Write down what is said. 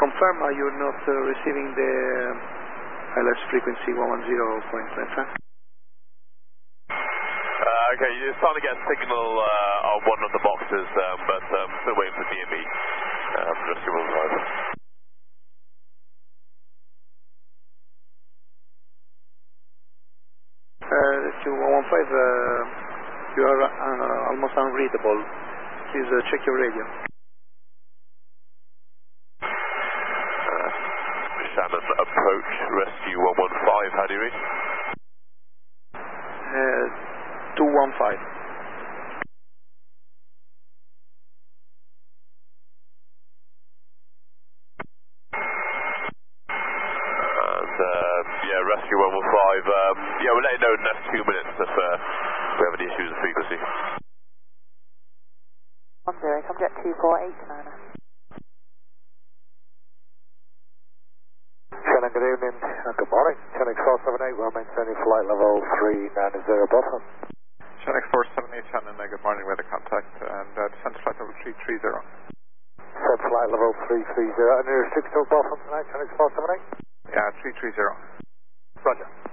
Confirm, are you not receiving the ILS frequency 110.5? Okay, you're starting to get a signal on one of the boxes, but still waiting for DME. Rescue 115. Rescue 115, you are almost unreadable. Please check your radio. Shannon approach, rescue 115, how do you read? 215. And yeah, rescue 115, yeah, we'll let you know in the next 2 minutes if we have any issues with frequency. 10, come jet 248, Nana. Shannon, good evening and good morning. Shannon 478, we're maintaining flight level 390 Boston. Shannon 478, Shannon, good morning, weather contact, and descent flight level 330. Descent flight level 330, any restrictions to Boston tonight, Shannon 478? Yeah, 330. Roger.